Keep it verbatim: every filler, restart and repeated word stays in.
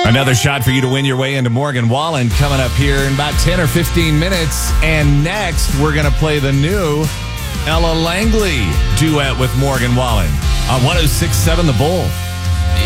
Another shot for you to win your way into Morgan Wallen coming up here in about ten or fifteen minutes. And next, we're going to play the new Ella Langley duet with Morgan Wallen on one oh six point seven The Bull.